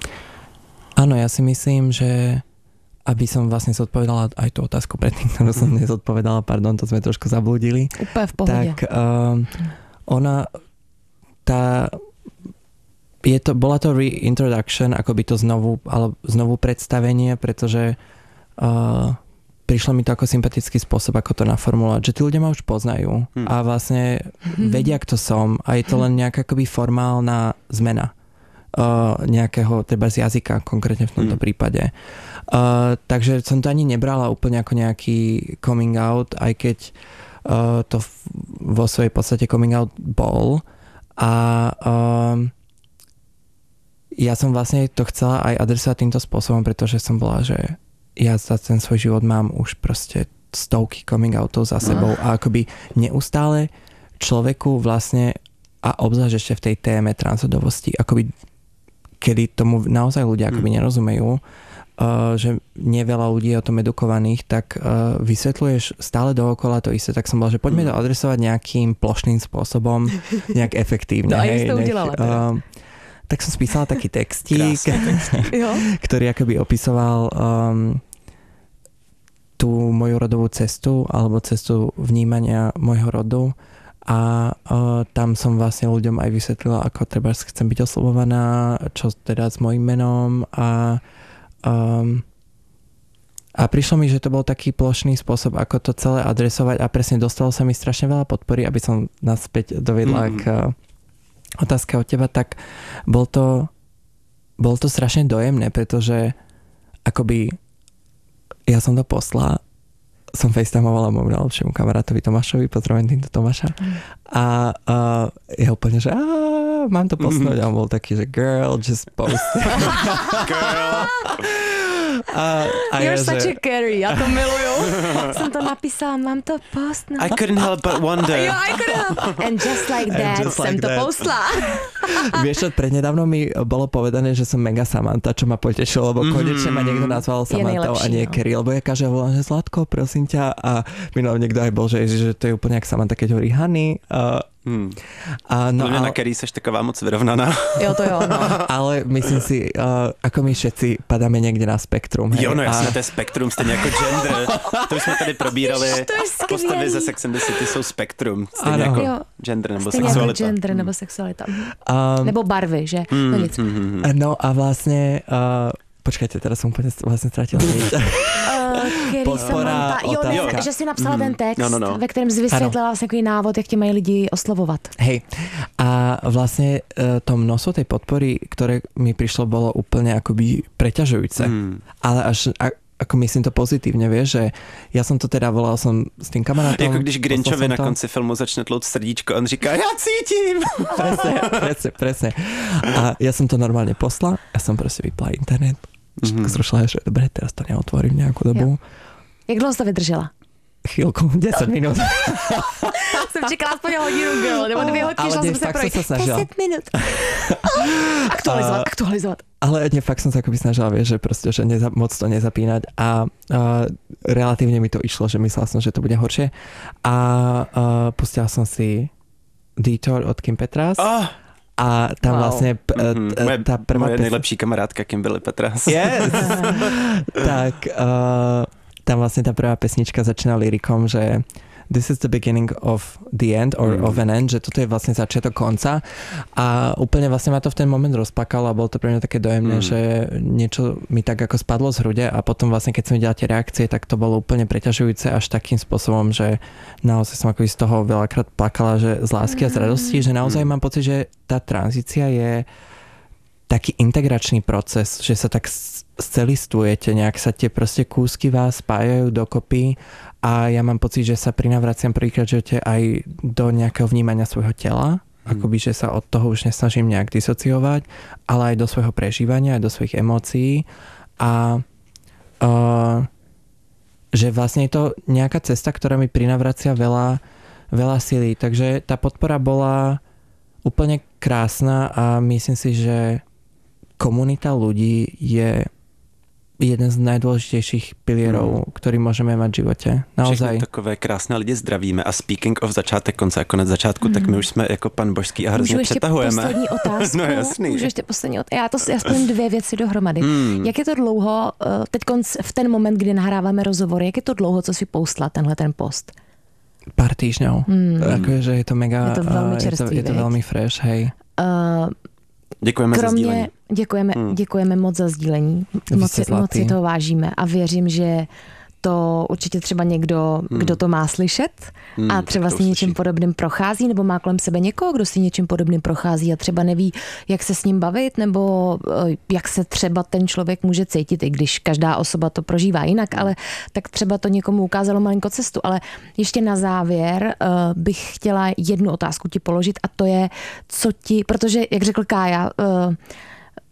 Áno, ja si myslím, že aby som vlastne zodpovedala aj tú otázku predtým, ktorú som nezodpovedala, pardon, to sme trošku zablúdili. Úplne v pohode. Tak uh, ona, tá, je to, bola to reintroduction, akoby to znovu, ale znovu predstavenie, pretože uh, prišlo mi to ako sympatický spôsob, ako to naformulovať, že tí ľudia ma už poznajú hmm. a vlastne hmm. vedia, kto som a je to len nejaká akoby formálna zmena uh, nejakého, treba z jazyka, konkrétne v tomto hmm. prípade. Uh, takže som to ani nebrala úplne ako nejaký coming out, aj keď uh, to v, vo svojej podstate coming out bol. A uh, ja som vlastne to chcela aj adresovať týmto spôsobom, pretože som bola, že ja za ten svoj život mám už proste stovky coming outov za sebou a akoby neustále človeku vlastne a obzvlášť ešte v tej téme transrodovosti, akoby kedy tomu naozaj ľudia akoby nerozumejú, uh, že nie veľa ľudí je o tom edukovaných, tak uh, vysvetľuješ stále dookola to isté, tak som bol, že poďme to adresovať nejakým plošným spôsobom, nejak efektívne. No a hej, to nech, udělala. uh, tak som spísala taký textík, ktorý akoby opisoval um, tú moju rodovú cestu alebo cestu vnímania môjho rodu. A uh, tam som vlastne ľuďom aj vysvetlila, ako treba chcem byť oslovovaná, čo teda s mojím menom a um, a prišlo mi, že to bol taký plošný spôsob, ako to celé adresovať a presne dostalo sa mi strašne veľa podpory, aby som naspäť dovedla mm. k uh, otázke od teba, tak bol to bol to strašne dojemné, pretože akoby ja som to poslala, som facetimeovala môjmu najlepšiemu kamarátovi Tomášovi, pozdravujem týmto Tomáša. Mm. A, a je úplne, že á, mám to posnúť. Mm. A on bol taký, že girl, just post. Girl. A, a You're ja, such že... a Carrie, ja to miluju. Som to napísala, mám to postnúť. I couldn't help but wonder. Jo, I couldn't help. And just like that just som like to that. postla. Vieš čo, prednedávno mi bolo povedané, že som mega Samantha, čo ma potešilo, lebo mm. konečne ma niekto nazval Samanthou a nie no. Carrie, lebo ja každá volám, že Zlatko, prosím ťa, a minulý niekto aj bol, že, že to je úplne jak Samantha, keď hovorí Honey. Uh, Hmm. A no, ale... na Carrie seš taková moc vyrovnaná. Jo, to jo, no. Ale myslím si, uh, ako my všetci padáme někde na spektrum. Hej? Jo, no jasně, a... to je spektrum, stejně jako gender. To už jsme tady probírali. Postavy ze Sex and the City jsou spektrum, stejně ano. jako jo. gender nebo stejně sexualita. Jako gender nebo sexualita. Um, nebo barvy, že? Hmm, no nic. Hmm, hmm. No a vlastně... Uh, počkajte, teraz som úplne vlastne stratila. Uh, Samantha, jo, ne, že si napsala mm. ten text, no, no, no. ve kterém jsi vysvětlila vlastně takový návod, jak tě mají lidi oslovovat. Hej, a vlastne to množstvo tej podpory, ktoré mi prišlo, bolo úplne akoby preťažujúce. Mm. Ale až... A, ako myslím to pozitívne, vieš, že ja som to teda volal som s tým kamarátom. Jako když Grinchovi na konci filmu začne tlout srdíčko, on říká, ja cítim. Presne, presne, presne. A ja som to normálne poslal, ja som proste vypla internet. Mm-hmm. Zrušila, že dobre, teraz to neotvorím nejakú dobu. Jo. Jak dlouho jsi to vydržela? Chvíľku, desať minút. Jsem čekala aspoň hodinu, girl, nebo dvě hodiny, šla jsem se projít. deset minut. Aktualizovat, uh, aktualizovat. Ale ne, fakt som sa akoby snažila, vieš, že proste, že neza, moc to nezapínať a uh, relatívne mi to išlo, že myslela som, že to bude horšie. A uh, pustila som si Detour od Kim Petras. Oh. A tam wow. vlastne p- mm-hmm. moje, tá prvá moje nejlepší kamarádka Kimberly Petras. Yes. Tak uh, tam vlastne tá prvá pesnička začína lyrikom, že this is the beginning of the end or mm. of an end, že toto je vlastne začiatok konca a úplne vlastne ma to v ten moment rozplakalo a bolo to pre mňa také dojemné, mm. že niečo mi tak ako spadlo z hrude a potom vlastne keď som videla tie reakcie, tak to bolo úplne preťažujúce až takým spôsobom, že naozaj som ako z toho veľakrát plakala, že z lásky a z radosti, že naozaj mm. mám pocit, že tá tranzícia je taký integračný proces, že sa tak scelistujete, nejak sa tie proste kúsky vás spájajú dokopy a ja mám pocit, že sa prinavraciam prvýkrát v živote aj do nejakého vnímania svojho tela, hmm. akoby, že sa od toho už nesnažím nejak disociovať, ale aj do svojho prežívania, aj do svojich emócií a uh, že vlastne je to nejaká cesta, ktorá mi prinavracia veľa, veľa síly, takže tá podpora bola úplne krásna a myslím si, že komunita ľudí je jeden z najdôležitejších pilierov, hmm. ktorý môžeme mať v živote. Naozaj. Všechny takové krásné lidi zdravíme a speaking of začátek konce a konec začátku, hmm. tak my už jsme jako pan Božský a hrozně přetahujeme. Můžu ještě poslední otázku? No jasný. Můžu ještě poslední otázku? Já to já spojím dvě věci dohromady. Hmm. Jak je to dlouho, teď v ten moment, kdy nahráváme rozhovory, jak je to dlouho, co si postla tenhle ten post? Pár týždňov. Hmm. Akože je to mega... Je to velmi čerstvý, je to, je to veľmi fresh, hej. Uh, Děkujeme Kromě, za sdílení. Děkujeme, hmm. děkujeme moc za sdílení. Moc, moc si to vážíme a věřím, že to určitě třeba někdo, hmm. kdo to má slyšet hmm, a třeba si něčím podobným prochází nebo má kolem sebe někoho, kdo si něčím podobným prochází a třeba neví, jak se s ním bavit nebo jak se třeba ten člověk může cítit, i když každá osoba to prožívá jinak, ale tak třeba to někomu ukázalo malinko cestu. Ale ještě na závěr uh, bych chtěla jednu otázku ti položit a to je, co ti, protože jak řekl Kája, uh,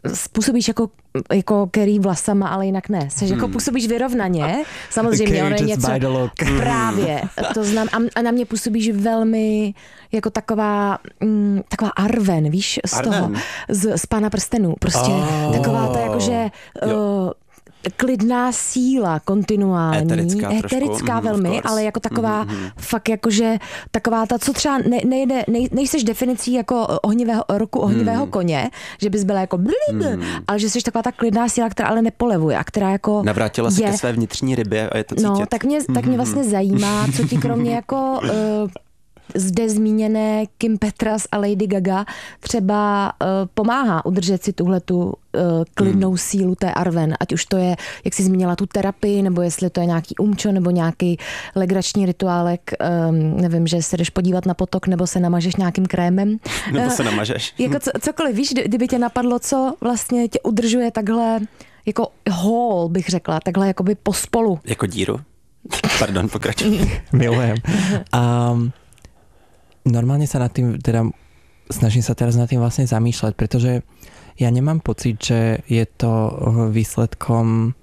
působíš jako, jako Carrie vlasama, ale jinak ne. Jsi hmm. jako působíš vyrovnaně. Samozřejmě, ono je něco... Právě. To znám, a na mě působíš velmi jako taková, mm, taková Arwen, víš, z Arwen. toho, z, z Pána prstenů. Prostě oh. taková ta jakože... Uh, klidná síla, kontinuální, eterická, eterická velmi, mm, ale jako taková mm, fakt jakože taková ta, co třeba ne, nejde, nej, nejseš definicí jako ohnivého, roku ohnivého mm. koně, že bys byla jako blíb, mm. ale že jsi taková ta klidná síla, která ale nepolevuje a která jako navrátila se je, ke své vnitřní rybě a je to cítit. No, tak mě, tak mě vlastně zajímá, co ti kromě jako uh, zde zmíněné Kim Petras a Lady Gaga třeba uh, pomáhá udržet si tuhletu uh, klidnou hmm. sílu té Arwen, ať už to je, jak jsi zmínila, tu terapii, nebo jestli to je nějaký umčo, nebo nějaký legrační rituálek, um, nevím, že se jdeš podívat na potok, nebo se namažeš nějakým krémem. Nebo se namažeš. Uh, jako co, cokoliv, víš, kdyby tě napadlo, co vlastně tě udržuje takhle, jako whole, bych řekla, takhle jakoby pospolu. Jako díru? Pardon, pokračuj. Milujem. Um, Normálne sa nad tým, teda snažím sa teraz nad tým vlastne zamýšľať, pretože ja nemám pocit, že je to výsledkom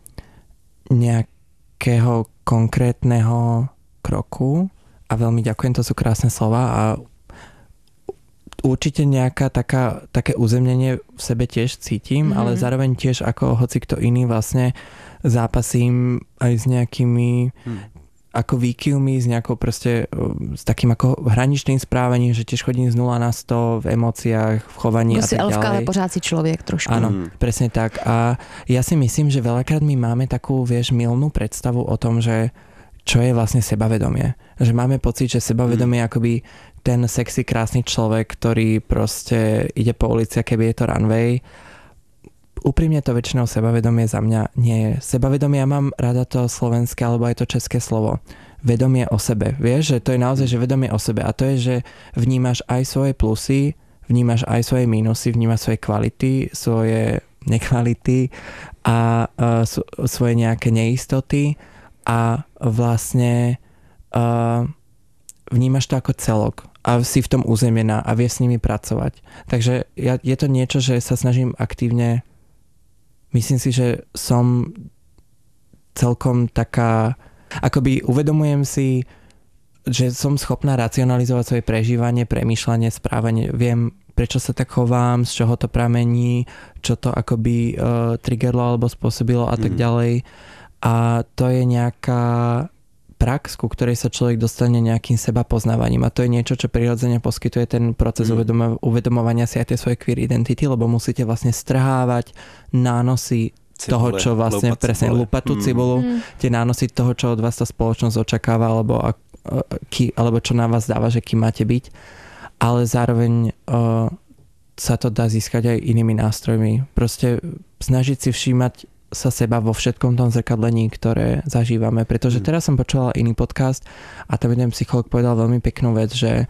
nejakého konkrétneho kroku a veľmi ďakujem, to sú krásne slova a určite nejaká taká, také uzemnenie v sebe tiež cítim, mm-hmm. ale zároveň tiež ako hoci kto iný vlastne zápasím aj s nejakými mm. ako výkyvmi, s nejakou proste, s takým ako hraničným správaním, že tiež chodím z nula na sto v emóciách, v chovaní a tak ďalej. Elfka, ale pořád si človek trošku. Áno, mm. presne tak. A ja si myslím, že veľakrát my máme takú, vieš, mylnú predstavu o tom, že čo je vlastne sebavedomie. Že máme pocit, že sebavedomie mm. je akoby ten sexy, krásny človek, ktorý proste ide po ulici, keby je to runway. Úprimne to väčšinou sebavedomie za mňa nie je. Sebavedomie, ja mám rada to slovenské alebo aj to české slovo. Vedomie o sebe. Vieš, že to je naozaj, že vedomie o sebe. A to je, že vnímaš aj svoje plusy, vnímaš aj svoje mínusy, vnímaš svoje kvality, svoje nekvality a uh, svoje nejaké neistoty a vlastne uh, vnímaš to ako celok a si v tom uzemnená a vieš s nimi pracovať. Takže ja, je to niečo, že sa snažím aktívne. Myslím si, že som celkom taká, akoby uvedomujem si, že som schopná racionalizovať svoje prežívanie, premýšľanie, správanie. Viem, prečo sa tak chovám, z čoho to pramení, čo to akoby uh, triggerlo alebo spôsobilo a tak ďalej. A to je nejaká prax, ku ktorej sa človek dostane nejakým seba poznávaním. A to je niečo, čo prirodzene poskytuje ten proces mm. uvedom- uvedomovania si aj tie svoje queer identity, lebo musíte vlastne strhávať nánosy cibule, toho, čo vlastne presne lúpa tú cibulu, mm. tie nánosy toho, čo od vás tá spoločnosť očakáva, alebo, a, ký, alebo čo na vás dáva, že kým máte byť. Ale zároveň uh, sa to dá získať aj inými nástrojmi. Proste snažiť si všímať sa seba vo všetkom tom zrkadlení, ktoré zažívame. Pretože mm. teraz som počula iný podcast a tam jeden psycholog povedal veľmi peknú vec, že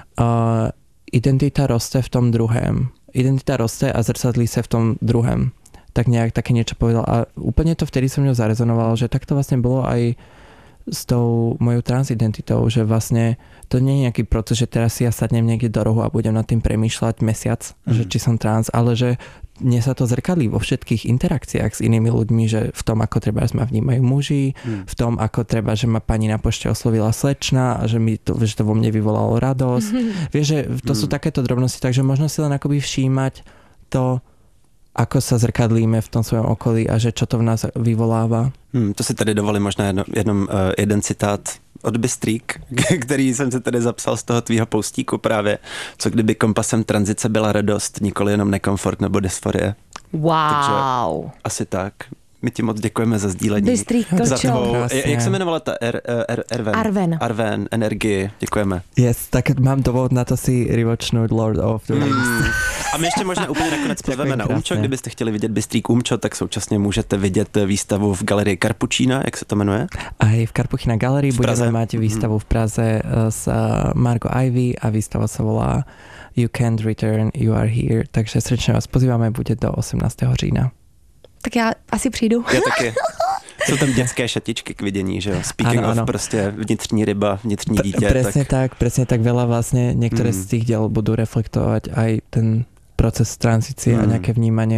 uh, identita roste v tom druhém. Identita roste a zrcadlí sa v tom druhém. Tak nejak také niečo povedal. A úplne to vtedy som mňou zarezonovalo, že tak to vlastne bolo aj s tou mojou transidentitou, že vlastne to nie je nejaký proces, že teraz si ja sadnem niekde do rohu a budem nad tým premýšľať mesiac, mm. že či som trans, ale že mne sa to zrkadlí vo všetkých interakciách s inými ľuďmi, že v tom, ako treba, že ma vnímajú muži, mm. v tom, ako treba, že ma pani na pošte oslovila slečna a že mi to, že to vo mne vyvolalo radosť. Mm. Vieš, že to mm. sú takéto drobnosti, takže možno si len akoby všímať to, ako sa zrkadlíme v tom svojom okolí a že čo to v nás vyvoláva. Hmm, to si tady dovolím možná jedno, jenom uh, jeden citát od Bystrík, který jsem si tady zapsal z toho tvýho poustíku právě. Co kdyby kompasem tranzice byla radost, nikoli jenom nekomfort nebo dysforie. Wow. Takže asi tak. My ti moc děkujeme za sdílení. Bystrík, za tvou, jak se jmenovala ta er, er, Erven? Arven. Arven, energii. Děkujeme. Yes, tak mám dovod na to si rivočnout Lord of the Rings. Mm. A my ještě možná úplně nakonec pliveme na Umčo. Kdybyste chtěli vidět Bystrík Umčo, tak současně můžete vidět výstavu v galerii Karpučína, jak se to jmenuje? Aj v Karpuchina galerii budeme mať výstavu v Praze s Margot Ivy a výstava sa volá You Can't Return, You Are Here. Takže srdečne vás pozývame, bude do osemnásteho října. Tak já asi přijdu. Já taky. Jsou tam dětské šatičky k vidění, že jo? Speaking ano, of ano. Prostě vnitřní ryba, vnitřní dítě. Presne tak, tak presne tak veľa vlastne. Niektoré mm. z tých diel budú reflektovať aj ten proces tranzície mm. a nejaké vnímanie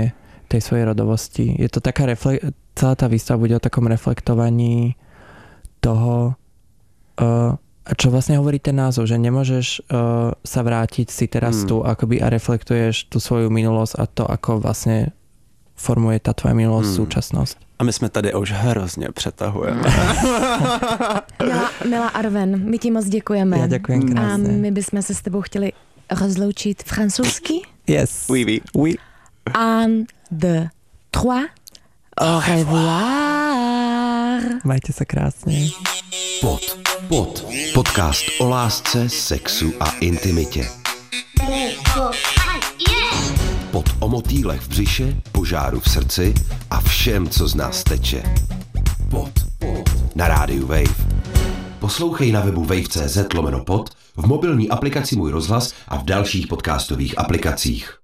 tej svojej rodovosti. Je to taká refle- celá tá výstava bude o takom reflektovaní toho, uh, čo vlastne hovorí ten názov, že nemôžeš uh, sa vrátiť si teraz hmm. tu akoby a reflektuješ tú svoju minulosť a to, ako vlastne formuje tá tvoja minulosť hmm. súčasnosť. A my jsme tady už hrozně přetahujeme. Milá, milá Arven, my ti moc děkujeme. Já děkujem krásně. A my bychom se s tebou chtěli rozloučit francouzsky. Yes. Oui, oui. Oui. Un, deux, trois. Au revoir. Majte se krásně. Pod. Pod. Podcast o lásce, sexu a intimitě. Pod o motýlech v břiše, požáru v srdci a všem, co z nás teče. Pod. Na rádiu Wave. Poslouchej na webu wave tečka cz lomeno pod, v mobilní aplikaci Můj rozhlas a v dalších podcastových aplikacích.